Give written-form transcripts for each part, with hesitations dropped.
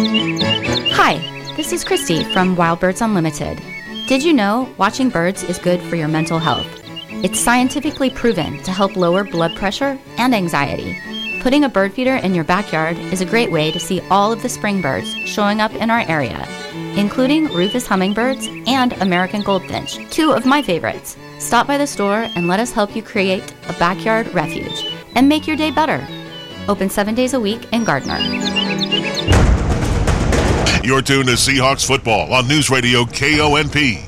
Hi, this is Christy from Wild Birds Unlimited. Did you know watching birds is good for your mental health? It's scientifically proven to help lower blood pressure and anxiety. Putting a bird feeder in your backyard is a great way to see all of the spring birds showing up in our area, including Rufous hummingbirds and American goldfinch, two of my favorites. Stop by the store and let us help you create a backyard refuge and make your day better. Open 7 days a week in Gardner. You're tuned to Seahawks football on News Radio KONP.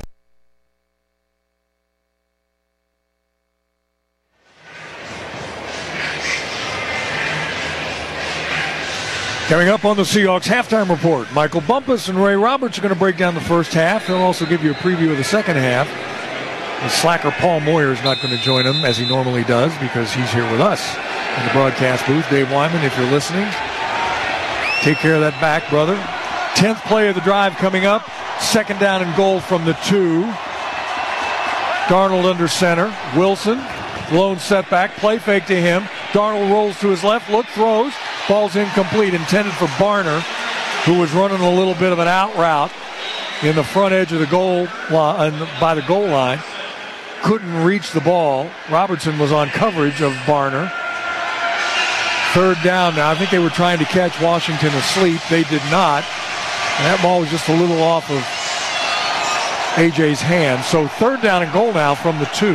Coming up on the Seahawks halftime report, Michael Bumpus and Ray Roberts are going to break down the first half. They'll also give you a preview of the second half. The slacker Paul Moyer is not going to join him as he normally does because he's here with us in the broadcast booth. Dave Wyman, if you're listening, take care of that back, brother. 10th play of the drive coming up. Second down and goal from the 2. Darnold under center. Wilson, lone setback, play fake to him. Darnold rolls to his left, throws. Ball's incomplete, intended for Barner, who was running a little bit of an out route in the front edge of the goal line, by the goal line. Couldn't reach the ball. Robertson was on coverage of Barner. Third down now. I think they were trying to catch Washington asleep. They did not. And that ball was just a little off of AJ's hand. So third down and goal now from the 2.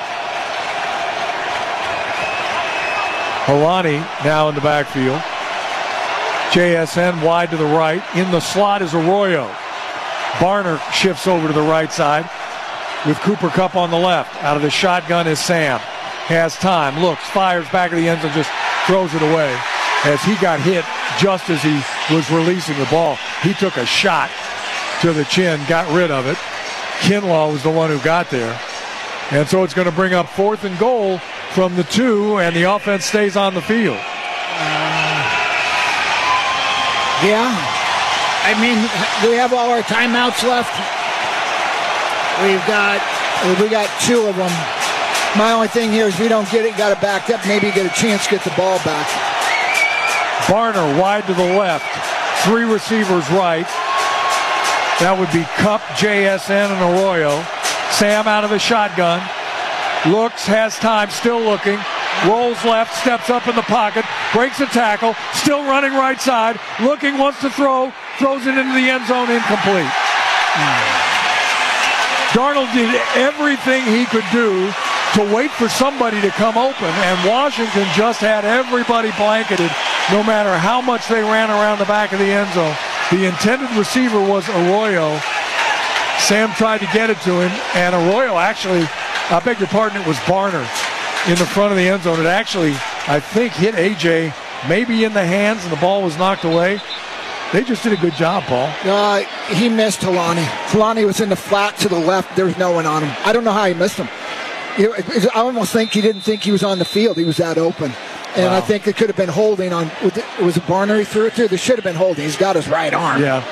Holani now in the backfield. JSN wide to the right. In the slot is Arroyo. Barner shifts over to the right side with Cooper Kupp on the left. Out of the shotgun is Sam. Has time, looks, fires back of the end zone, just throws it away as he got hit just as he was releasing the ball. He took a shot to the chin, got rid of it. Kinlaw was the one who got there. And so it's going to bring up 4th and goal from the 2, and the offense stays on the field. Yeah. I mean, we have all our timeouts left. We got 2 of them. My only thing here is we don't get it, got it backed up, maybe get a chance to get the ball back. Barner wide to the left. 3 receivers right. That would be Kupp, JSN, and Arroyo. Sam out of the shotgun. Looks, has time, still looking. Rolls left, steps up in the pocket, breaks a tackle, still running right side, looking, wants to throw, throws it into the end zone, incomplete. Darnold did everything he could do to wait for somebody to come open, and Washington just had everybody blanketed no matter how much they ran around the back of the end zone. The intended receiver was Arroyo. Sam tried to get it to him, and Arroyo actually, I beg your pardon, it was Barner in the front of the end zone. It actually, I think, hit AJ maybe in the hands, and the ball was knocked away. They just did a good job, Paul. He missed Holani. Holani was in the flat to the left. There was no one on him. I don't know how he missed him. I almost think he didn't think he was on the field. He was that open. And wow. I think it could have been holding on. Was it Barner he threw it to? There should have been holding. He's got his right arm. Yeah.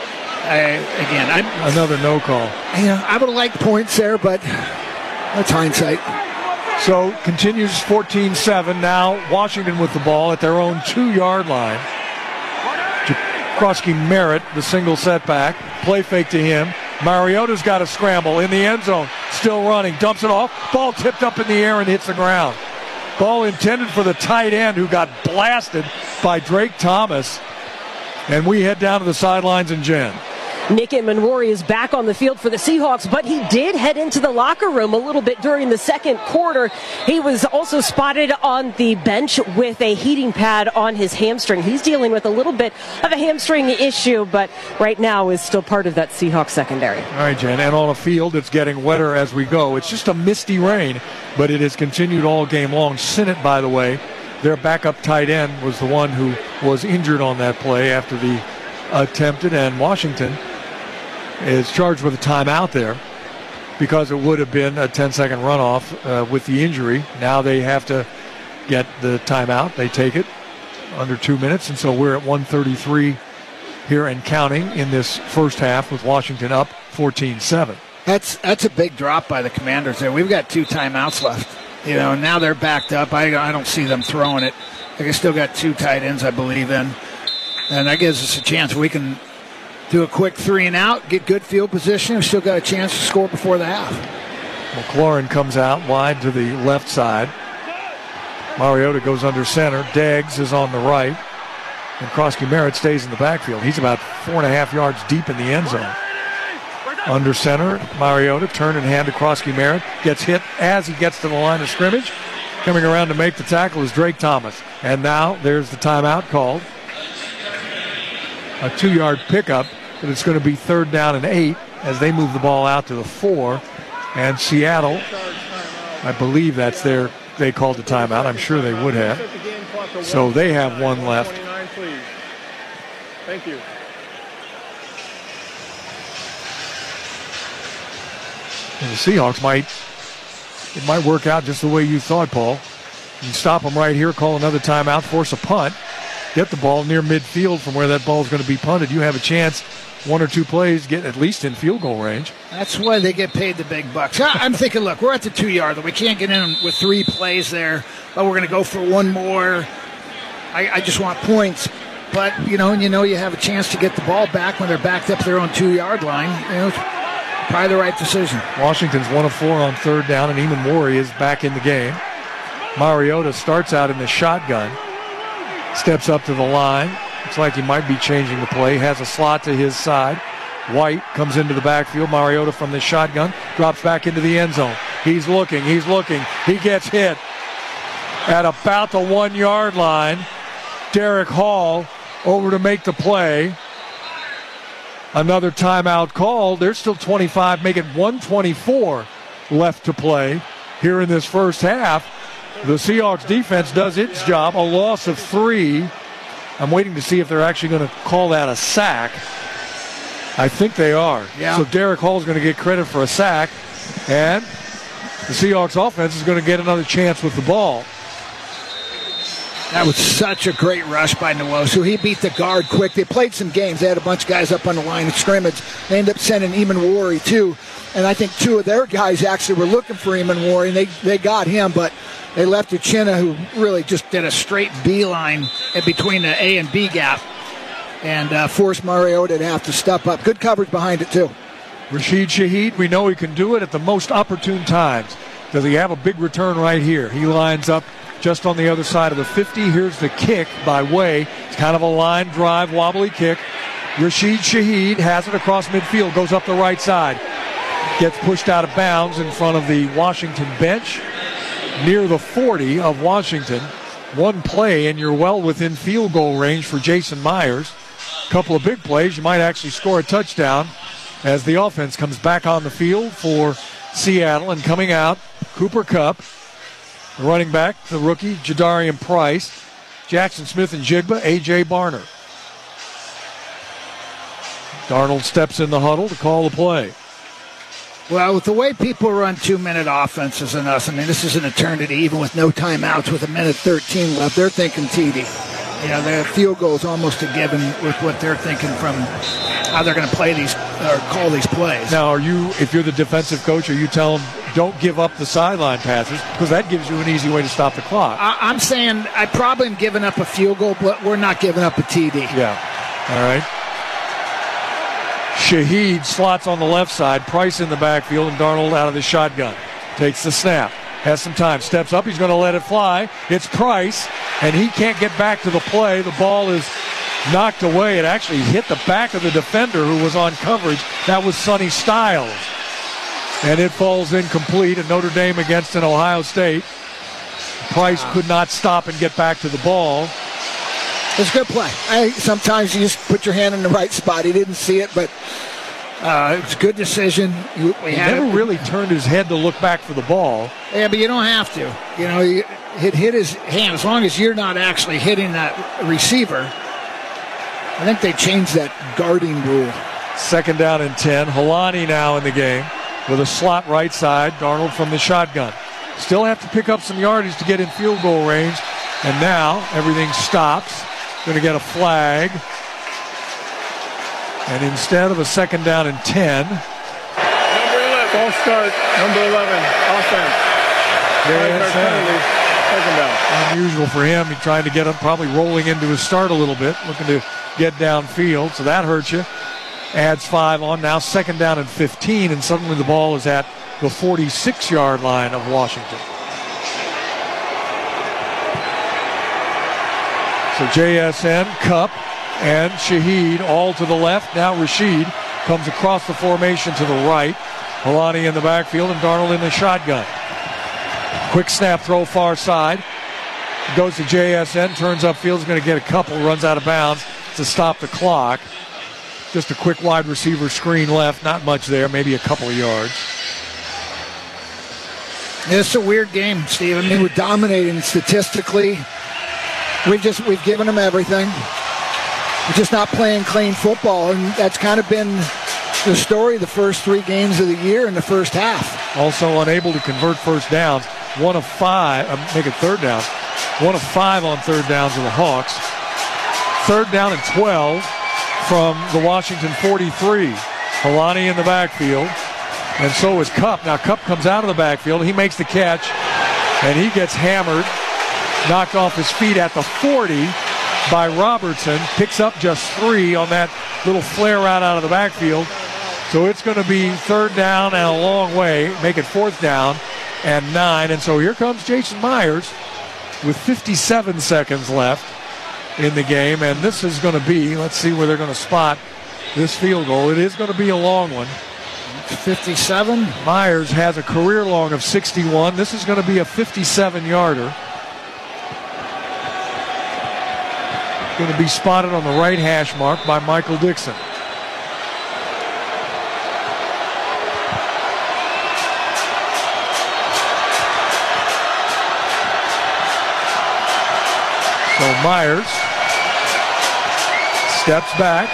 Another no call. Yeah, I would have liked points there, but that's hindsight. So continues 14-7. Now Washington with the ball at their own 2-yard line. Jakrowski Merritt, the single setback. Play fake to him. Mariota's got a scramble in the end zone. Still running. Dumps it off. Ball tipped up in the air and hits the ground. Ball intended for the tight end who got blasted by Drake Thomas. And we head down to the sidelines and Jen. Nick Emmanwori is back on the field for the Seahawks, but he did head into the locker room a little bit during the second quarter. He was also spotted on the bench with a heating pad on his hamstring. He's dealing with a little bit of a hamstring issue, but right now is still part of that Seahawks secondary. All right, Jen, and on a field that's getting wetter as we go. It's just a misty rain, but it has continued all game long. Sinnott, by the way, their backup tight end, was the one who was injured on that play after the attempted, and Washington is charged with a timeout there because it would have been a 10-second runoff with the injury. Now they have to get the timeout. They take it under 2 minutes, and so we're at 1:33 here and counting in this first half with Washington up 14-7. That's a big drop by the Commanders there. We've got 2 timeouts left. Now they're backed up. I don't see them throwing it. They still got 2 tight ends, I believe, in. And that gives us a chance. We can do a quick 3 and out, get good field position. We've still got a chance to score before the half. McLaurin comes out wide to the left side. Mariota goes under center. Deggs is on the right. And Krosky Merritt stays in the backfield. He's about 4.5 yards deep in the end zone. Under center, Mariota, turn and hand to Krosky Merritt. Gets hit as he gets to the line of scrimmage. Coming around to make the tackle is Drake Thomas. And now there's the timeout called. A 2-yard pickup, but it's going to be 3rd down and 8 as they move the ball out to the 4. And Seattle, I believe that's they called the timeout. I'm sure they would have. So they have one left. Thank you. And the Seahawks might work out just the way you thought, Paul. You stop them right here, call another timeout, force a punt, get the ball near midfield from where that ball is going to be punted. You have a chance, 1 or 2 plays, get at least in field goal range. That's why they get paid the big bucks. I'm thinking, look, we're at the 2-yard line. We can't get in with 3 plays there, but we're going to go for 1 more. I just want points. But, you have a chance to get the ball back when they're backed up their own 2-yard line. It's probably the right decision. Washington's 1 of 4 on 3rd down, and Eamon Warey is back in the game. Mariota starts out in the shotgun, steps up to the line. Looks like he might be changing the play. Has a slot to his side. White comes into the backfield. Mariota from the shotgun drops back into the end zone. He's looking. He gets hit at about the 1-yard line. Derek Hall over to make the play. Another timeout called. There's still 25, make it 1:24 left to play here in this first half. The Seahawks defense does its job. A loss of 3. I'm waiting to see if they're actually going to call that a sack. I think they are. Yeah. So Derek Hall's going to get credit for a sack. And the Seahawks offense is going to get another chance with the ball. That was such a great rush by Nwosu. He beat the guard quick. They played some games. They had a bunch of guys up on the line of scrimmage. They ended up sending Eamon Warey, too. And I think 2 of their guys actually were looking for Eamon Warey, and they got him. But they left Uchenna, who really just did a straight beeline in between the A and B gap and forced Mariota to have to step up. Good coverage behind it, too. Rashid Shaheed, we know he can do it at the most opportune times. Does he have a big return right here? He lines up just on the other side of the 50. Here's the kick by Way. It's kind of a line drive, wobbly kick. Rashid Shaheed has it across midfield, goes up the right side. Gets pushed out of bounds in front of the Washington bench. Near the 40 of Washington. 1 play and you're well within field goal range for Jason Myers. A couple of big plays, you might actually score a touchdown as the offense comes back on the field for Seattle. And coming out, Cooper Kupp. The running back, the rookie, Jadarian Price, Jackson Smith-Njigba, A.J. Barner. Darnold steps in the huddle to call the play. Well, with the way people run 2-minute offenses in us, I mean, this is an eternity, even with no timeouts, with 1:13 left. They're thinking TD. Their field goal is almost a given with what they're thinking from how they're going to play these or call these plays. Now, if you're the defensive coach, are you telling them don't give up the sideline passes because that gives you an easy way to stop the clock? I'm saying I probably am giving up a field goal, but we're not giving up a TD. Yeah. All right. Shaheed slots on the left side, Price in the backfield, and Darnold out of the shotgun. Takes the snap. Has some time. Steps up. He's going to let it fly. It's Price, and he can't get back to the play. The ball is knocked away. It actually hit the back of the defender who was on coverage. That was Sonny Styles. And it falls incomplete. And Notre Dame against an Ohio State. Price could not stop and get back to the ball. It's a good play. Sometimes you just put your hand in the right spot. He didn't see it, but it was a good decision. He never really turned his head to look back for the ball. Yeah, but you don't have to. It hit his hand. As long as you're not actually hitting that receiver. I think they changed that guarding rule. 2nd down and 10. Helani now in the game with a slot right side. Darnold from the shotgun. Still have to pick up some yardage to get in field goal range. And now everything stops. Going to get a flag. And instead of a 2nd down and 10. Number 11. False start. Number 11. Offense. Penalty. 2nd down. Unusual for him. He's trying to get him, probably rolling into his start a little bit. Looking to get downfield. So that hurts you. adds 5 on. Now 2nd down and 15, and suddenly the ball is at the 46-yard line of Washington. So JSN, Cup, and Shaheed all to the left. Now Rashid comes across the formation to the right. Helani in the backfield and Darnold in the shotgun. Quick snap throw far side. Goes to JSN, turns upfield, is going to get a couple, runs out of bounds to stop the clock. Just a quick wide receiver screen left, not much there, maybe a couple of yards. It's a weird game, Steve. I mean, we're dominating statistically. We've given them everything. We're just not playing clean football, and that's kind of been the story the first 3 games of the year in the first half. Also unable to convert first downs. 1 of 5, make it third down. 1 of 5 on third downs of the Hawks. 3rd down and 12 from the Washington 43. Helani in the backfield, and so is Cup. Now Cup comes out of the backfield. He makes the catch, and he gets hammered, knocked off his feet at the 40 by Robertson. Picks up just 3 on that little flare route out of the backfield. So it's going to be 3rd down and a long way. Make it 4th down and 9. And so here comes Jason Myers with 57 seconds left in the game. And this is going to be, let's see where they're going to spot this field goal. It is going to be a long one. 57. Myers has a career long of 61. This is going to be a 57-yarder. Going to be spotted on the right hash mark by Michael Dixon. So Myers steps back.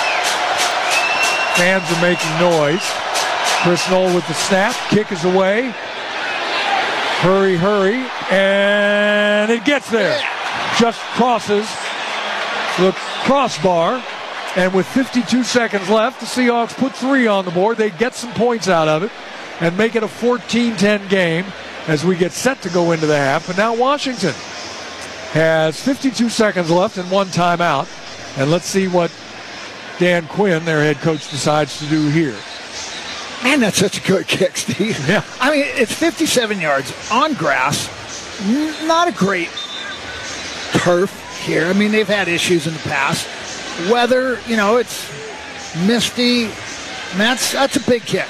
Fans are making noise. Chris Knoll with the snap. Kick is away. Hurry, hurry. And it gets there. Just crosses the crossbar. And with 52 seconds left, the Seahawks put 3 on the board. They get some points out of it and make it a 14-10 game as we get set to go into the half. But now Washington has 52 seconds left and 1 timeout. And let's see what Dan Quinn, their head coach, decides to do here. Man, that's such a good kick, Steve. Yeah. I mean, it's 57 yards on grass. Not a great turf here. I mean, they've had issues in the past. Weather, it's misty. And that's a big kick.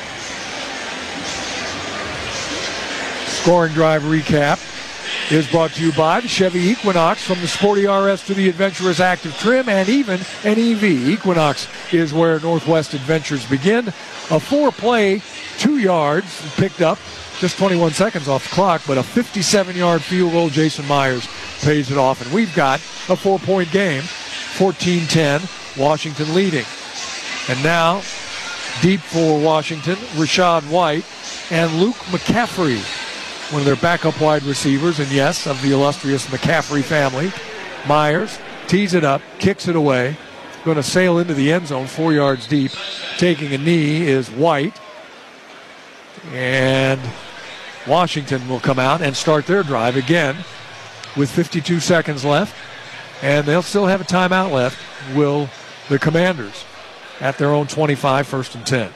Scoring drive recap is brought to you by the Chevy Equinox. From the sporty RS to the adventurous active trim and even an EV. Equinox is where Northwest adventures begin. A 4-play, 2 yards picked up, just 21 seconds off the clock, but a 57-yard field goal. Jason Myers pays it off, and we've got a 4-point game, 14-10, Washington leading. And now, deep for Washington, Rashad White and Luke McCaffrey, one of their backup wide receivers, and yes, of the illustrious McCaffrey family. Myers tees it up, kicks it away, going to sail into the end zone 4 yards deep. Taking a knee is White. And Washington will come out and start their drive again with 52 seconds left. And they'll still have a timeout left, will the Commanders, at their own 25, 1st and 10.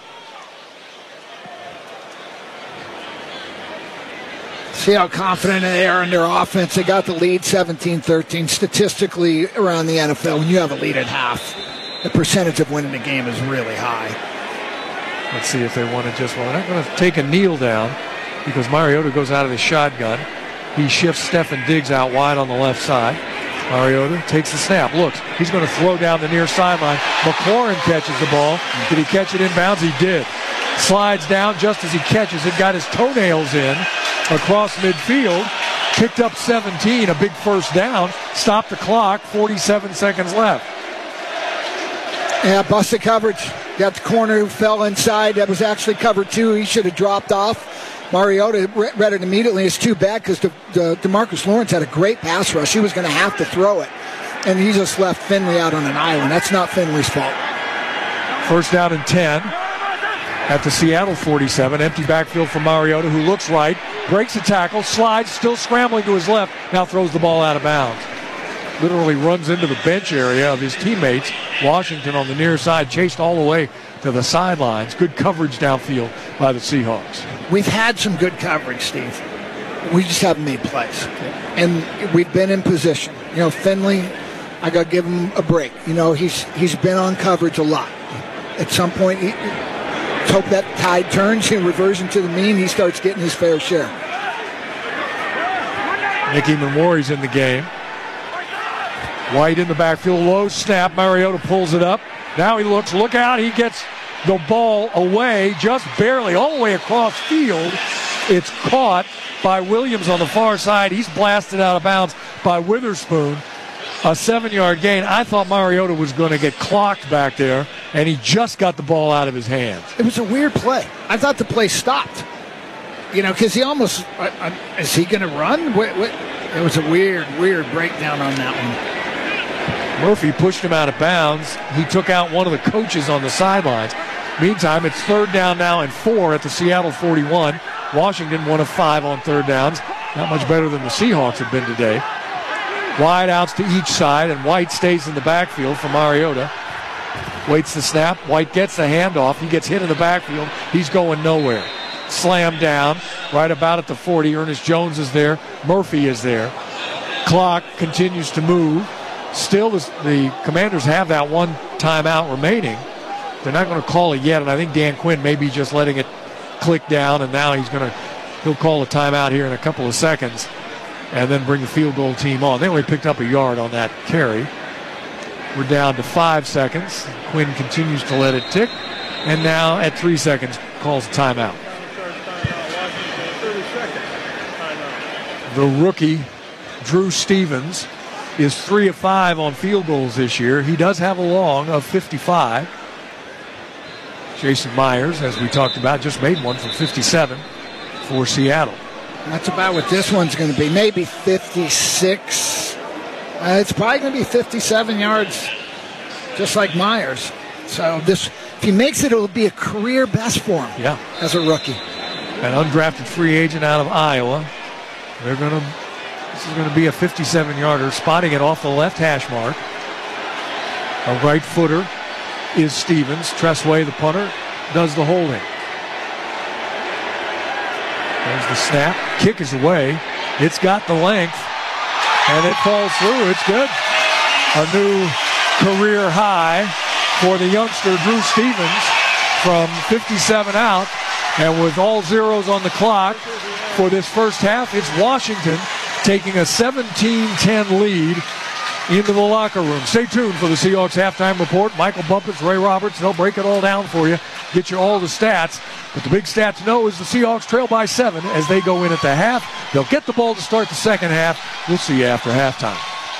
See how confident they are in their offense. They got the lead 17-13. Statistically, around the NFL, when you have a lead at half, the percentage of winning the game is really high. Let's see if they want to just, well, they're not going to take a kneel down because Mariota goes out of the shotgun. He shifts Stefan Diggs out wide on the left side. Mariota takes the snap, looks. He's going to throw down the near sideline. McLaurin catches the ball. Did he catch it inbounds? He did. Slides down just as he catches it, got his toenails in across midfield, picked up 17, a big first down, stopped the clock, 47 seconds left. Yeah, busted coverage. Got the corner who fell inside. That was actually cover 2. He should have dropped off. Mariota read it immediately. It's too bad because DeMarcus Lawrence had a great pass rush. He was going to have to throw it. And he just left Finley out on an island. That's not Finley's fault. 1st down and 10 at the Seattle 47. Empty backfield for Mariota, who looks right, breaks a tackle, slides, still scrambling to his left, now throws the ball out of bounds. Literally runs into the bench area of his teammates Washington on the near side, chased all the way to the sidelines. Good coverage downfield by the Seahawks. We've had some good coverage, Steve. We just haven't made plays. And we've been in position. Finley, I got to give him a break. He's been on coverage a lot. At some point, let's hope that tide turns in reversion to the mean. He starts getting his fair share. Nicky Memori's in the game. White in the backfield, low snap. Mariota pulls it up. Now he looks, look out. He gets the ball away just barely, all the way across field. It's caught by Williams on the far side. He's blasted out of bounds by Witherspoon. A 7-yard gain. I thought Mariota was going to get clocked back there, and he just got the ball out of his hands. It was a weird play. I thought the play stopped. Because he almost, is he going to run? It was a weird breakdown on that one. Murphy pushed him out of bounds. He took out one of the coaches on the sidelines. Meantime, it's 3rd down now and 4 at the Seattle 41. Washington 1 of 5 on 3rd downs. Not much better than the Seahawks have been today. Wide outs to each side, and White stays in the backfield for Mariota. Waits the snap. White gets the handoff. He gets hit in the backfield. He's going nowhere. Slammed down right about at the 40. Ernest Jones is there. Murphy is there. Clock continues to move. Still, the Commanders have that one timeout remaining. They're not going to call it yet, and I think Dan Quinn may be just letting it click down, and now he'll call a timeout here in a couple of seconds and then bring the field goal team on. They only picked up a yard on that carry. We're down to 5 seconds. Quinn continues to let it tick, and now at 3 seconds calls a timeout. The rookie, Drew Stevens, is 3 of 5 on field goals this year. He does have a long of 55. Jason Myers, as we talked about, just made one from 57 for Seattle. That's about what this one's going to be. Maybe 56. It's probably going to be 57 yards, just like Myers. So if he makes it, it'll be a career best for him as a rookie. An undrafted free agent out of Iowa. This is going to be a 57-yarder, spotting it off the left hash mark. A right footer is Stevens. Tressway, the punter, does the holding. There's the snap. Kick is away. It's got the length, and it falls through. It's good. A new career high for the youngster Drew Stevens from 57 out. And with all zeros on the clock for this first half, it's Washington taking a 17-10 lead into the locker room. Stay tuned for the Seahawks halftime report. Michael Bumpus, Ray Roberts, they'll break it all down for you, get you all the stats. But the big stat to know is the Seahawks trail by 7 as they go in at the half. They'll get the ball to start the second half. We'll see you after halftime.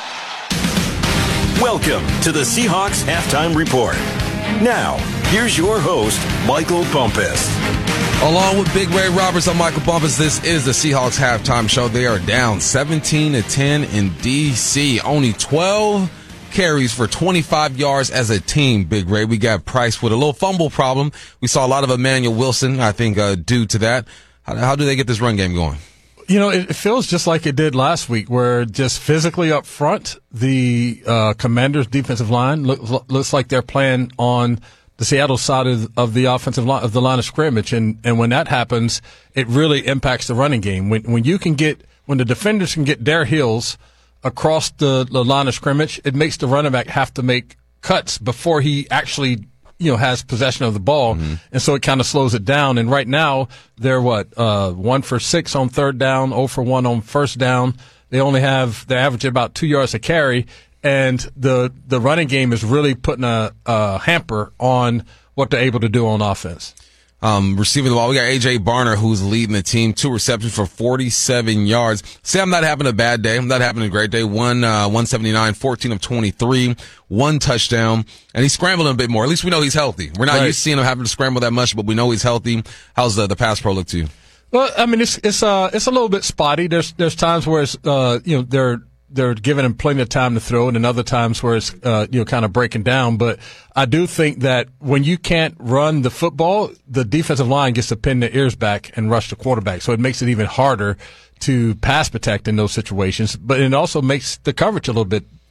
Welcome to the Seahawks halftime report. Now, here's your host, Michael Bumpus. Along with Big Ray Roberts, I'm Michael Bumpus. This is the Seahawks halftime show. They are down 17-10 in D.C. Only 12 carries for 25 yards as a team, Big Ray. We got Price with a little fumble problem. We saw a lot of Emmanuel Wilson, I think, due to that. How do they get this run game going? It feels just like it did last week, where just physically up front, the Commanders' defensive line looks like they're playing on the Seattle side of the offensive line, of the line of scrimmage, and when that happens, it really impacts the running game. When the defenders can get their heels across the line of scrimmage, it makes the running back have to make cuts before he actually has possession of the ball, and so it kind of slows it down. And right now they're 1 for 6 on 3rd down, 0 for 1 on 1st down. They're averaging about 2 yards a carry. And the running game is really putting a hamper on what they're able to do on offense. Receiving the ball, we got A.J. Barner, who's leading the team, 2 receptions for 47 yards. Say I'm not having a bad day. I'm not having a great day. 179, 14 of 23, 1 touchdown, and he's scrambling a bit more. At least we know he's healthy. We're not used to seeing him having to scramble that much, but we know he's healthy. How's the pass pro look to you? Well, I mean, it's a little bit spotty. There's times where it's they're giving him plenty of time to throw, and in other times where it's kind of breaking down. But I do think that when you can't run the football, the defensive line gets to pin their ears back and rush the quarterback. So it makes it even harder to pass protect in those situations. But it also makes the coverage a little bit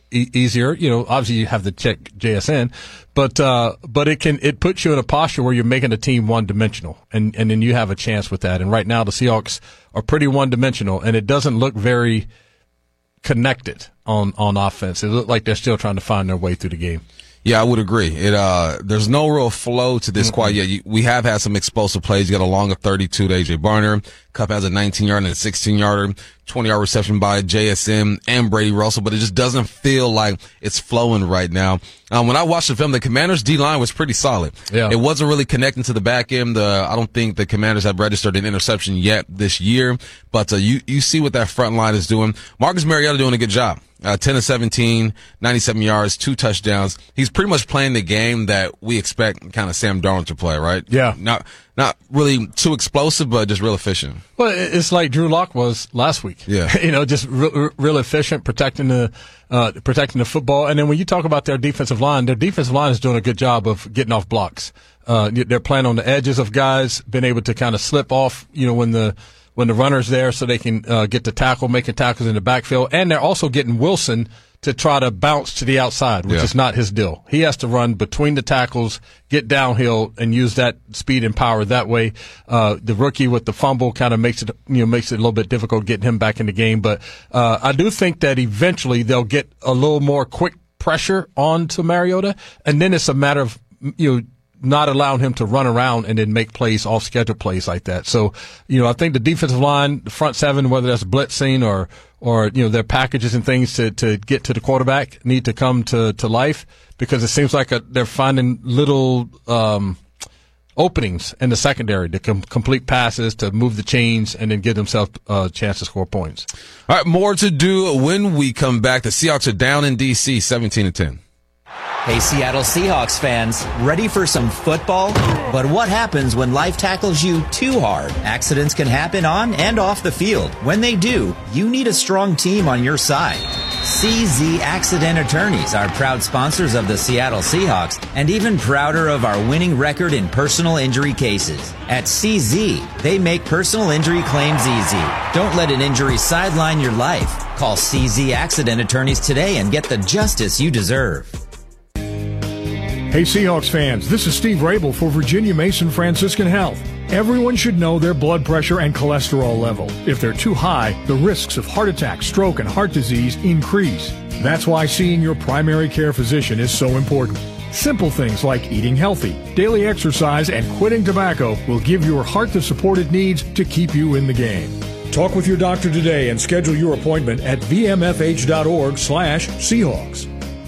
easier. Obviously you have to check JSN, but it puts you in a posture where you're making a team one-dimensional, and then you have a chance with that. And right now the Seahawks are pretty one-dimensional, and it doesn't look very connected on offense. It looks like they're still trying to find their way through the game. Yeah, I would agree. There's no real flow to this quite yet. We have had some explosive plays. You got a long of 32 to A.J. Barner. Kupp has a 19-yard and a 16-yarder, 20-yard reception by JSN and Brady Russell, but it just doesn't feel like it's flowing right now. When I watched the film, the Commanders' D-line was pretty solid. Yeah. It wasn't really connecting to the back end. I don't think the Commanders have registered an interception yet this year, but you see what that front line is doing. Marcus Mariota doing a good job. 10 of 17, 97 yards, 2 touchdowns. He's pretty much playing the game that we expect kind of Sam Darnold to play, right? Yeah. Not really too explosive, but just real efficient. Well, it's like Drew Lock was last week. Yeah. Just real efficient, protecting the football. And then when you talk about their defensive line is doing a good job of getting off blocks. They're playing on the edges of guys, been able to kind of slip off, when the runner's there, so they can get the tackle, making tackles in the backfield. And they're also getting Wilson to try to bounce to the outside, which is not his deal. He has to run between the tackles, get downhill, and use that speed and power that way. The rookie with the fumble kind of makes it a little bit difficult getting him back in the game. But I do think that eventually they'll get a little more quick pressure onto Mariota, and then it's a matter of not allowing him to run around and then make plays, off-schedule plays like that. So, I think the defensive line, the front seven, whether that's blitzing or their packages and things to get to the quarterback need to come to life, because it seems like they're finding little openings in the secondary to complete passes, to move the chains, and then give themselves a chance to score points. All right, more to do when we come back. The Seahawks are down in D.C., 17-10. Hey, Seattle Seahawks fans, ready for some football? But what happens when life tackles you too hard? Accidents can happen on and off the field. When they do, you need a strong team on your side. CZ Accident Attorneys are proud sponsors of the Seattle Seahawks, and even prouder of our winning record in personal injury cases. At CZ, they make personal injury claims easy. Don't let an injury sideline your life. Call CZ Accident Attorneys today and get the justice you deserve. Hey Seahawks fans, this is Steve Rabel for Virginia Mason Franciscan Health. Everyone should know their blood pressure and cholesterol level. If they're too high, the risks of heart attack, stroke, and heart disease increase. That's why seeing your primary care physician is so important. Simple things like eating healthy, daily exercise, and quitting tobacco will give your heart the support it needs to keep you in the game. Talk with your doctor today and schedule your appointment at vmfh.org/Seahawks.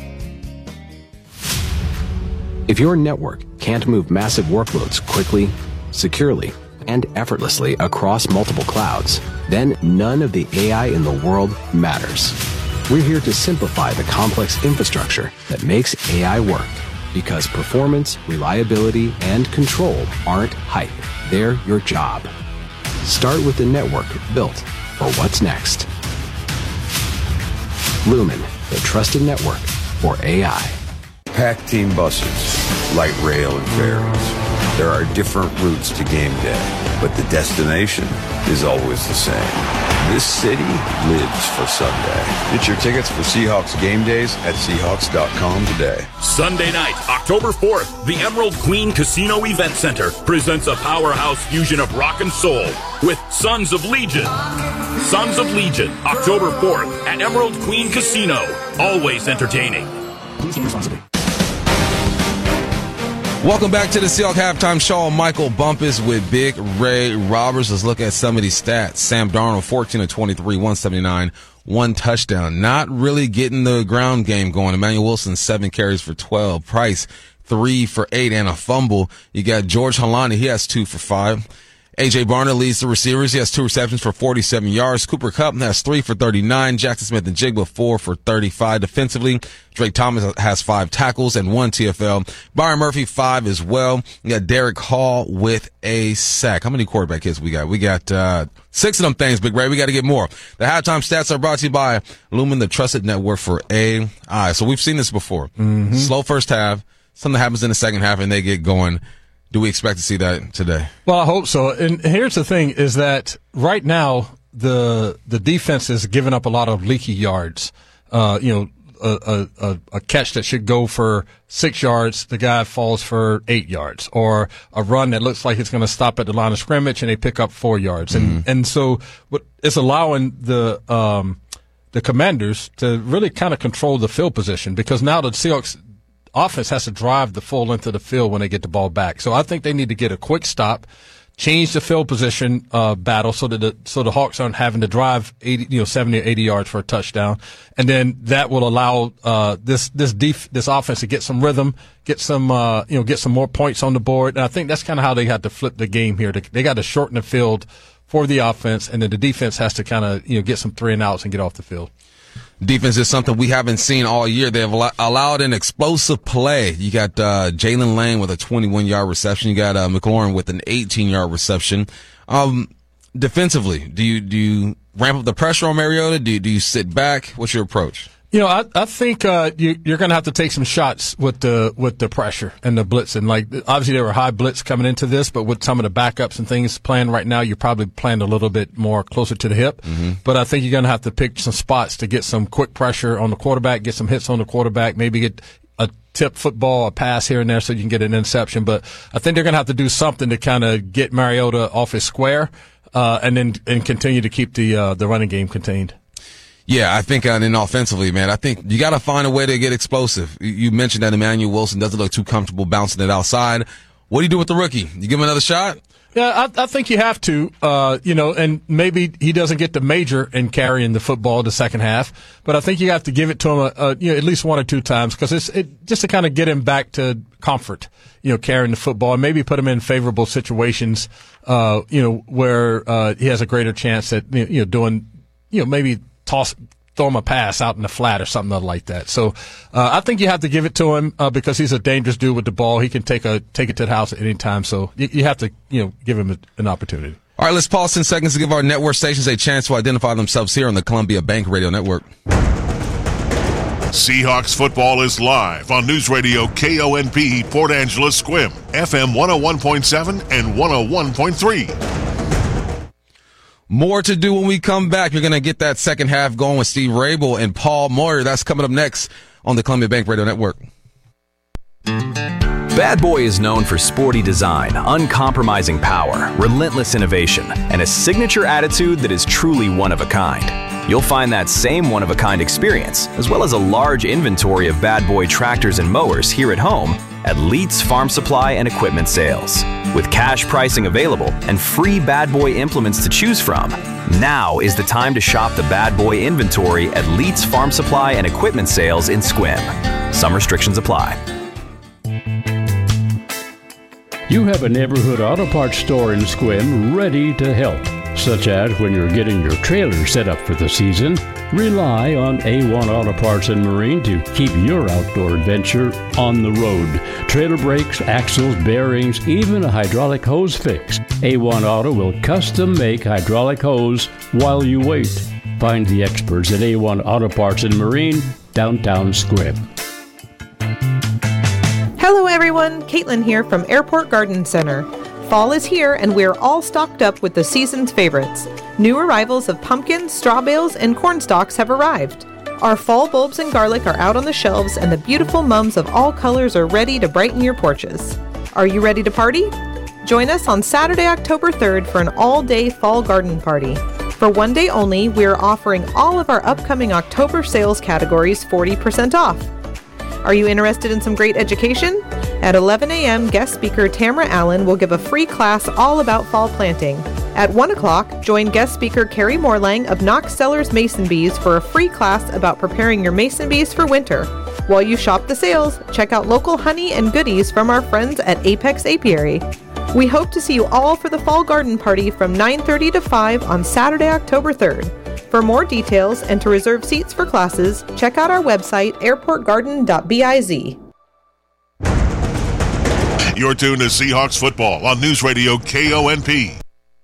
If your network can't move massive workloads quickly, securely, and effortlessly across multiple clouds, then none of the AI in the world matters. We're here to simplify the complex infrastructure that makes AI work, because performance, reliability, and control aren't hype. They're your job. Start with the network built for what's next. Lumen, the trusted network for AI. Pack team buses, light rail and ferries. There are different routes to game day, but the destination is always the same. This city lives for Sunday. Get your tickets for Seahawks game days at Seahawks.com today. Sunday night, October 4th, the Emerald Queen Casino Event Center presents a powerhouse fusion of rock and soul with Sons of Legion. Sons of Legion, October 4th at Emerald Queen Casino. Always entertaining. Please drink responsibly. Welcome back to the Seahawks Halftime Show. Michael Bumpus with Big Ray Roberts. Let's look at some of these stats. Sam Darnold, 14 of 23, 179, 1 touchdown. Not really getting the ground game going. Emmanuel Wilson, 7 carries for 12. Price, 3 for 8 and a fumble. You got George Holani. He has 2 for 5. A.J. Barner leads the receivers. He has 2 receptions for 47 yards. Cooper Kupp has 3 for 39. Jackson Smith-Njigba 4 for 35. Defensively, Drake Thomas has 5 tackles and 1 TFL. Byron Murphy 5 as well. You got Derek Hall with a sack. How many quarterback hits we got? We got 6 of them things, Big Ray. We got to get more. The halftime stats are brought to you by Lumen, the trusted network for AI. So we've seen this before. Mm-hmm. Slow first half. Something happens in the second half and they get going. Do we expect to see that today? Well, I hope so. And here's the thing is that right now the defense is giving up a lot of leaky yards. A a catch that should go for 6 yards, the guy falls for 8 yards, or a run that looks like it's going to stop at the line of scrimmage and they pick up 4 yards. And so what it's allowing the Commanders to really kind of control the field position, because now the Seahawks offense has to drive the full length of the field when they get the ball back. So I think they need to get a quick stop, change the field position battle so that the Hawks aren't having to drive 70 or 80 yards for a touchdown, and then that will allow this offense to get some rhythm, get some more points on the board. And I think that's kind of how they had to flip the game here. They got to shorten the field for the offense, and then the defense has to kind of get some 3-and-outs and get off the field. Defense is something we haven't seen all year. They've allowed an explosive play. You got Jalen Lane with a 21-yard reception. You got McLaurin with an 18-yard reception. Defensively, do you ramp up the pressure on Mariota? Do you sit back? What's your approach? I think you're going to have to take some shots with the pressure and the blitzing. Like, obviously there were high blitz coming into this, but with some of the backups and things playing right now, you're probably playing a little bit more closer to the hip. Mm-hmm. But I think you're going to have to pick some spots to get some quick pressure on the quarterback, get some hits on the quarterback, maybe get a tip football, a pass here and there so you can get an interception. But I think they're going to have to do something to kind of get Mariota off his square, and continue to keep the running game contained. Yeah, I think and offensively, man, I think you got to find a way to get explosive. You mentioned that Emmanuel Wilson doesn't look too comfortable bouncing it outside. What do you do with the rookie? You give him another shot? Yeah, I think you have to, and maybe he doesn't get the major in carrying the football the second half, but I think you have to give it to him at least 1 or 2 times, because it's just to kind of get him back to comfort, carrying the football, and maybe put him in favorable situations, where he has a greater chance at doing, maybe throw him a pass out in the flat or something like that. So I think you have to give it to him because he's a dangerous dude with the ball. He can take it to the house at any time. So you have to give him an opportunity. All right, let's pause 10 seconds to give our network stations a chance to identify themselves here on the Columbia Bank Radio Network. Seahawks football is live on News Radio KONP Port Angeles Squim, FM 101.7 and 101.3. More to do when we come back. You're going to get that second half going with Steve Rabel and Paul Moyer. That's coming up next on the Columbia Bank Radio Network. Bad Boy is known for sporty design, uncompromising power, relentless innovation, and a signature attitude that is truly one of a kind. You'll find that same one-of-a-kind experience, as well as a large inventory of Bad Boy tractors and mowers here at home at Leitz Farm Supply and Equipment Sales. With cash pricing available and free Bad Boy implements to choose from, now is the time to shop the Bad Boy inventory at Leitz Farm Supply and Equipment Sales in Sequim. Some restrictions apply. You have a neighborhood auto parts store in Sequim ready to help. Such as when you're getting your trailer set up for the season, rely on A1 Auto Parts and Marine to keep your outdoor adventure on the road. Trailer brakes, axles, bearings, even a hydraulic hose fix. A1 Auto will custom make hydraulic hose while you wait. Find the experts at A1 Auto Parts and Marine, downtown Sequim. Hello everyone, Caitlin here from Airport Garden Center. Fall is here and we're all stocked up with the season's favorites. New arrivals of pumpkins, straw bales, and corn stalks have arrived. Our fall bulbs and garlic are out on the shelves and the beautiful mums of all colors are ready to brighten your porches. Are you ready to party? Join us on Saturday, October 3rd for an all-day fall garden party. For one day only, we are offering all of our upcoming October sales categories 40% off. Are you interested in some great education? At 11 a.m., guest speaker Tamara Allen will give a free class all about fall planting. At 1 o'clock, join guest speaker Carrie Morlang of Knox Cellars Mason Bees for a free class about preparing your mason bees for winter. While you shop the sales, check out local honey and goodies from our friends at Apex Apiary. We hope to see you all for the fall garden party from 9:30 to 5 on Saturday, October 3rd. For more details and to reserve seats for classes, check out our website, airportgarden.biz. You're tuned to Seahawks football on News Radio KONP.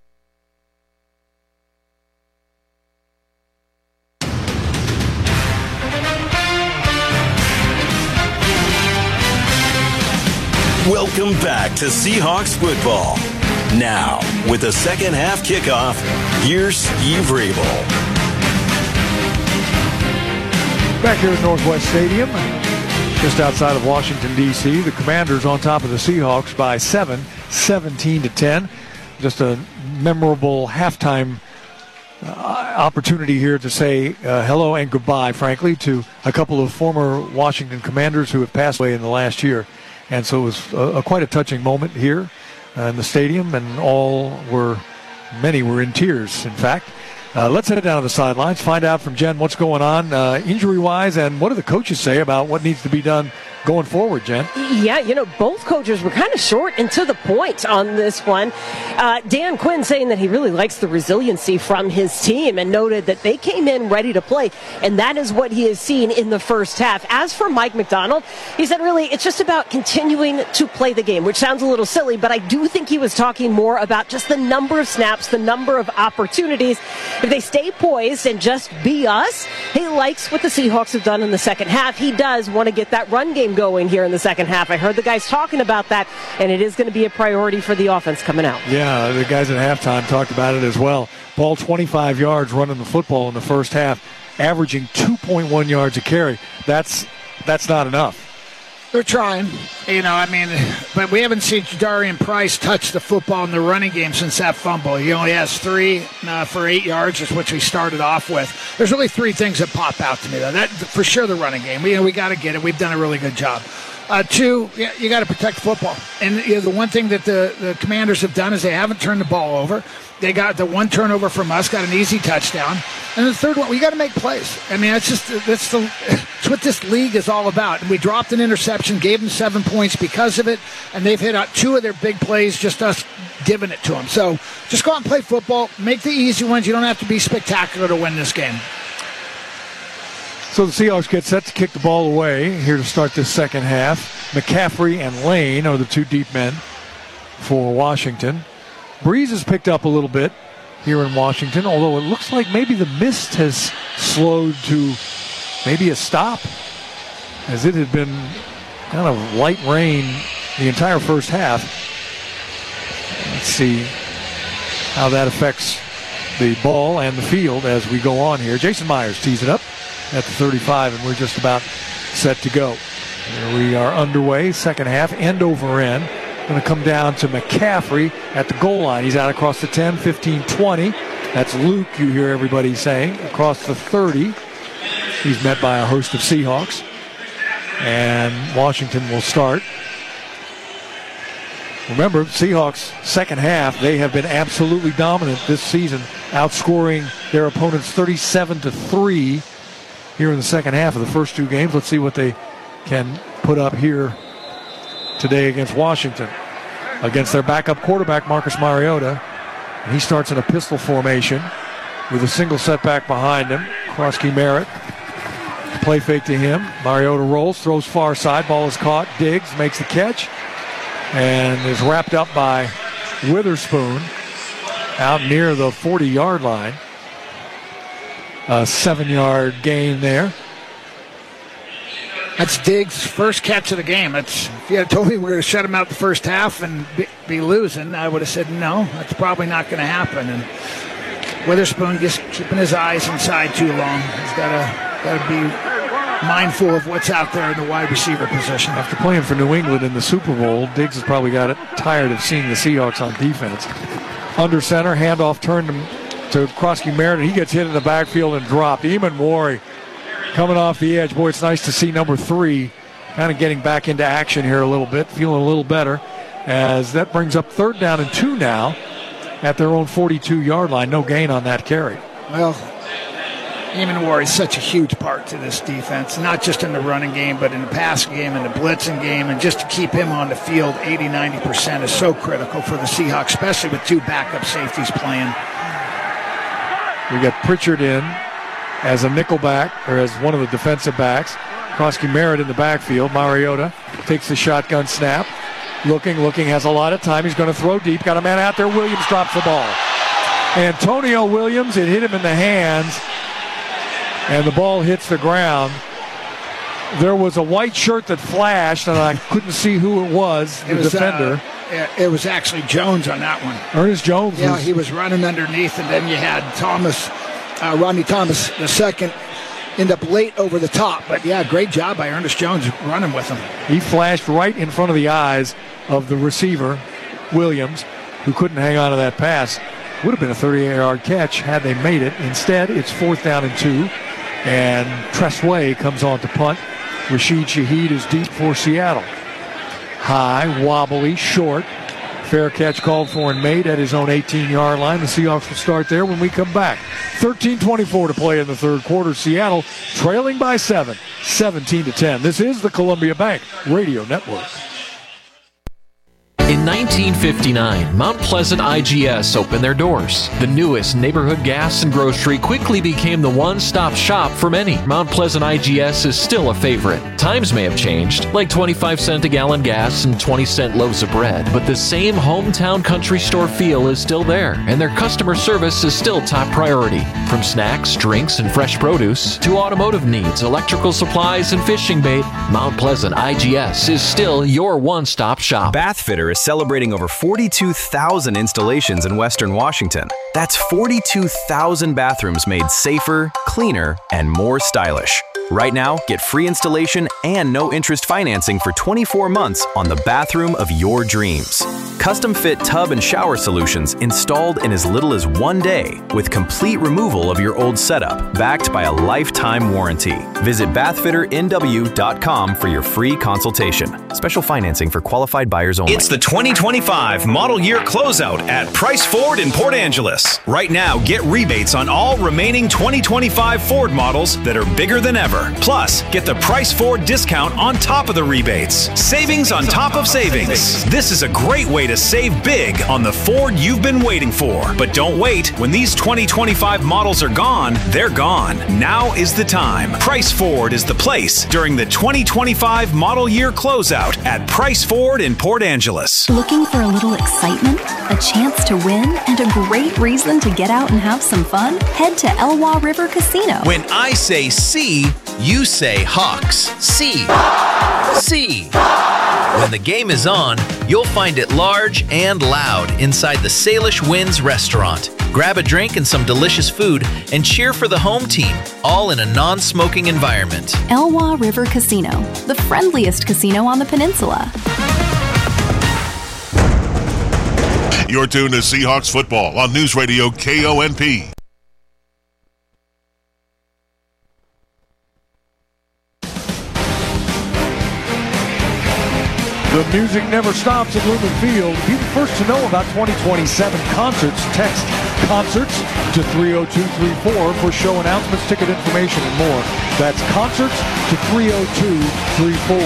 Welcome back to Seahawks football. Now, with the second half kickoff, here's Steve Rabel. Back here at Northwest Stadium, just outside of Washington, D.C., the Commanders on top of the Seahawks by 7, 17-10. Just a memorable halftime opportunity here to say hello and goodbye, frankly, to a couple of former Washington Commanders who have passed away in the last year. And so it was quite a touching moment here in the stadium, and many were in tears, in fact. Let's head down to the sidelines, find out from Jen what's going on injury-wise, and what do the coaches say about what needs to be done going forward, Jen? Yeah, both coaches were kind of short and to the point on this one. Dan Quinn saying that he really likes the resiliency from his team and noted that they came in ready to play, and that is what he has seen in the first half. As for Mike McDonald, he said really it's just about continuing to play the game, which sounds a little silly, but I do think he was talking more about just the number of snaps, the number of opportunities. If they stay poised and just be us, he likes what the Seahawks have done in the second half. He does want to get that run game going here in the second half. I heard the guys talking about that, and it is going to be a priority for the offense coming out. Yeah, the guys at halftime talked about it as well. Ball 25 yards running the football in the first half, averaging 2.1 yards a carry. That's not enough. They're trying, but we haven't seen Jadarian Price touch the football in the running game since that fumble. He only has 3 for 8 yards, which we started off with. There's really 3 things that pop out to me, though. That for sure, the running game. We got to get it. We've done a really good job. 2, you got to protect football. And the one thing that the Commanders have done is they haven't turned the ball over. They got the 1 turnover from us, got an easy touchdown. And the third one, we got to make plays. That's what this league is all about. And we dropped an interception, gave them 7 points because of it, and they've hit out 2 of their big plays, just us giving it to them. So just go out and play football. Make the easy ones. You don't have to be spectacular to win this game. So the Seahawks get set to kick the ball away here to start this second half. McCaffrey and Lane are the 2 deep men for Washington. Breeze has picked up a little bit here in Washington, although it looks like maybe the mist has slowed to maybe a stop, as it had been kind of light rain the entire first half. Let's see how that affects the ball and the field as we go on here. Jason Myers tees it up at the 35, and we're just about set to go. Here we are underway, second half, end over end. Going to come down to McCaffrey at the goal line. He's out across the 10, 15, 20. That's Luke, you hear everybody saying, across the 30. He's met by a host of Seahawks. And Washington will start. Remember, Seahawks second half, they have been absolutely dominant this season, outscoring their opponents 37-3 here in the second half of the first 2 games. Let's see what they can put up here today against Washington, against their backup quarterback, Marcus Mariota. And he starts in a pistol formation with a single setback behind him. Krosky Merritt, play fake to him. Mariota rolls, throws far side. Ball is caught. Diggs makes the catch and is wrapped up by Witherspoon out near the 40-yard line. A 7-yard gain there. That's Diggs' first catch of the game. If you had told me we were going to shut him out the first half and be losing, I would have said no, that's probably not going to happen. And Witherspoon just keeping his eyes inside too long. He's got to be mindful of what's out there in the wide receiver position. After playing for New England in the Super Bowl, Diggs has probably got it tired of seeing the Seahawks on defense. Under center, handoff turned to Krosky Merritt. He gets hit in the backfield and dropped. Eamon Wari coming off the edge. Boy, it's nice to see number 3 kind of getting back into action here a little bit, feeling a little better, as that brings up 3rd down and 2 now at their own 42-yard line. No gain on that carry. Well, Eamon Wari is such a huge part to this defense, not just in the running game, but in the passing game and the blitzing game, and just to keep him on the field 80-90% is so critical for the Seahawks, especially with 2 backup safeties playing. We got Pritchard in as a nickelback, or as one of the defensive backs. Krosky Merritt in the backfield. Mariota takes the shotgun snap. Looking, has a lot of time. He's going to throw deep. Got a man out there. Williams drops the ball. Antonio Williams, it hit him in the hands, and the ball hits the ground. There was a white shirt that flashed, and I couldn't see who it was, the defender. It was actually Jones on that one. Ernest Jones. Yeah, he was running underneath, and then you had Rodney Thomas II end up late over the top. But, yeah, great job by Ernest Jones running with him. He flashed right in front of the eyes of the receiver, Williams, who couldn't hang on to that pass. Would have been a 38-yard catch had they made it. Instead, it's 4th down and 2, and Tressway comes on to punt. Rashid Shaheed is deep for Seattle. High, wobbly, short. Fair catch called for and made at his own 18-yard line. The Seahawks will start there when we come back. 13:24 to play in the third quarter. Seattle trailing by 7, 17-10. This is the Columbia Bank Radio Network. In 1959, Mount Pleasant IGS opened their doors. The newest neighborhood gas and grocery quickly became the one-stop shop for many. Mount Pleasant IGS is still a favorite. Times may have changed, like 25-cent a gallon gas and 20-cent loaves of bread, but the same hometown country store feel is still there, and their customer service is still top priority. From snacks, drinks, and fresh produce to automotive needs, electrical supplies, and fishing bait, Mount Pleasant IGS is still your one-stop shop. Bathfitter is celebrating over 42,000 installations in Western Washington. That's 42,000 bathrooms made safer, cleaner, and more stylish. Right now, get free installation and no-interest financing for 24 months on the bathroom of your dreams. Custom-fit tub and shower solutions installed in as little as 1 day with complete removal of your old setup, backed by a lifetime warranty. Visit bathfitternw.com for your free consultation. Special financing for qualified buyers only. It's the 2025 model year closeout at Price Ford in Port Angeles. Right now, get rebates on all remaining 2025 Ford models that are bigger than ever. Plus, get the Price Ford discount on top of the rebates. Savings on top of savings. This is a great way to save big on the Ford you've been waiting for. But don't wait. When these 2025 models are gone, they're gone. Now is the time. Price Ford is the place during the 2025 model year closeout at Price Ford in Port Angeles. Looking for a little excitement, a chance to win, and a great reason to get out and have some fun? Head to Elwha River Casino. When I say see, you say Hawks. See. See. When the game is on, you'll find it large and loud inside the Salish Winds restaurant. Grab a drink and some delicious food and cheer for the home team, all in a non-smoking environment. Elwha River Casino, the friendliest casino on the peninsula. You're tuned to Seahawks football on News Radio KONP. The music never stops at Lumen Field. Be the first to know about 2027 concerts. Text concerts to 30234 for show announcements, ticket information, and more. That's concerts to 30234.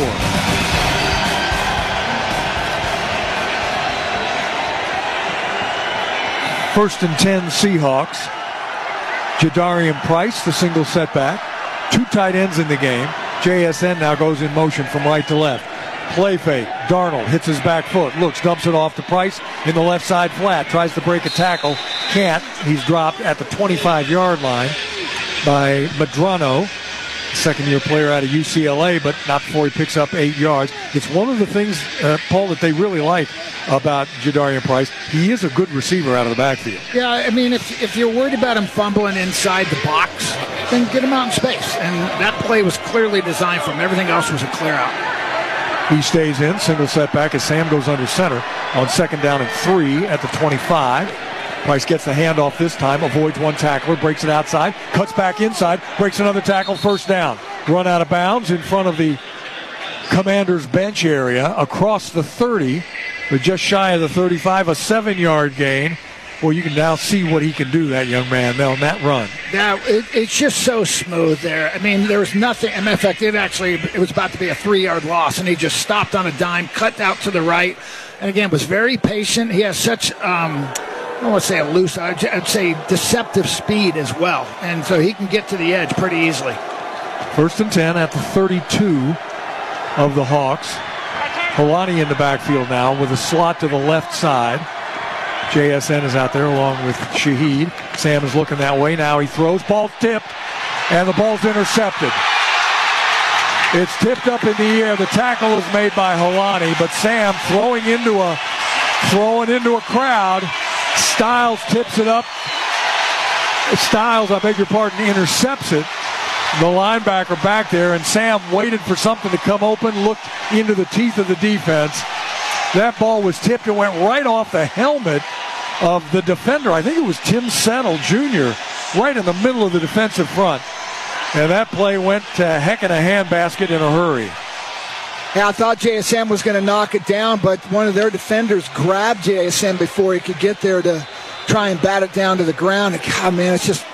First and 10 Seahawks. Jadarian Price, the single setback. Two tight ends in the game. JSN now goes in motion from right to left. Play fake. Darnold hits his back foot. Looks, dumps it off to Price in the left side flat. Tries to break a tackle. Can't. He's dropped at the 25-yard line by Medrano, second-year player out of UCLA, but not before he picks up 8 yards. It's one of the things, Paul, that they really like about Jadarian Price. He is a good receiver out of the backfield. Yeah, I mean, if you're worried about him fumbling inside the box, then get him out in space. And that play was clearly designed for him. Everything else was a clear out. He stays in, single setback as Sam goes under center on 2nd down and 3 at the 25. Price gets the handoff this time, avoids one tackler, breaks it outside, cuts back inside, breaks another tackle, first down. Run out of bounds in front of the Commanders bench area across the 30, but just shy of the 35, a 7-yard gain. Well, you can now see what he can do, that young man, on that run. Now, it's just so smooth there. I mean, there was nothing. In fact, it was about to be a 3-yard loss, and he just stopped on a dime, cut out to the right, and again, was very patient. He has such, I don't want to say elusive, I'd say deceptive speed as well, and so he can get to the edge pretty easily. First and 10 at the 32 of the Hawks. Holani in the backfield now with a slot to the left side. JSN is out there along with Shaheed. Sam is looking that way. Now he throws. Ball tipped, and the ball's intercepted. It's tipped up in the air. The tackle is made by Holani, but Sam throwing into a crowd. Styles tips it up. Styles, I beg your pardon, intercepts it. the linebacker back there, and Sam waited for something to come open, looked into the teeth of the defense. That ball was tipped and went right off the helmet of the defender. I think it was Tim Settle Jr., right in the middle of the defensive front. And that play went to heck in a handbasket in a hurry. Yeah, I thought JSM was going to knock it down, but one of their defenders grabbed JSM before he could get there to try and bat it down to the ground. And God, man, it's just,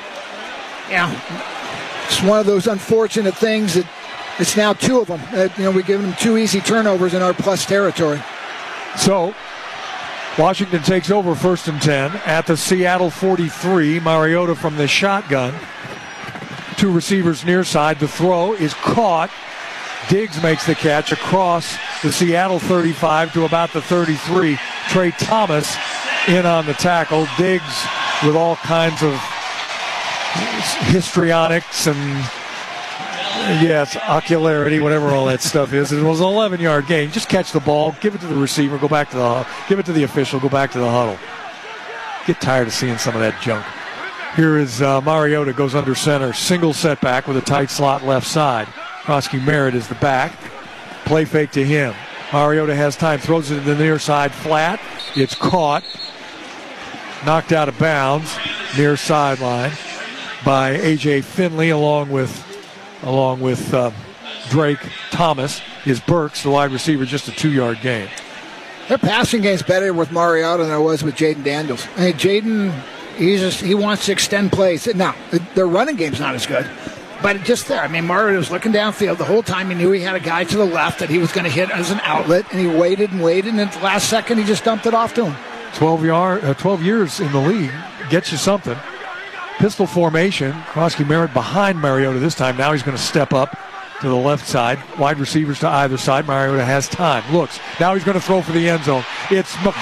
it's one of those unfortunate things that it's now two of them. We're giving them 2 easy turnovers in our plus territory. So, Washington takes over 1st and 10 at the Seattle 43. Mariota from the shotgun. 2 receivers near side. The throw is caught. Diggs makes the catch across the Seattle 35 to about the 33. Trey Thomas in on the tackle. Diggs with all kinds of histrionics and, ocularity, whatever all that stuff is. It was an 11-yard gain. Just catch the ball, give it to the receiver, go back to the huddle, give it to the official, go back to the huddle. Get tired of seeing some of that junk. Here is Mariota, goes under center. Single setback with a tight slot left side. Krosky Merritt is the back. Play fake to him. Mariota has time, throws it to the near side flat. It's caught. Knocked out of bounds near sideline by A.J. Finley along with Drake Thomas. Is Burks, the wide receiver, just a 2-yard gain. Their passing game's better with Mariota than it was with Jaden Daniels. Hey, Jaden, he wants to extend plays. Now, their running game's not as good. But just there, Mariota was looking downfield the whole time. He knew he had a guy to the left that he was going to hit as an outlet, and he waited, and at the last second, he just dumped it off to him. 12 years in the league gets you something. Pistol formation. Krosky Merritt behind Mariota this time. Now he's going to step up to the left side. Wide receivers to either side. Mariota has time. Looks. Now he's going to throw for the end zone. It's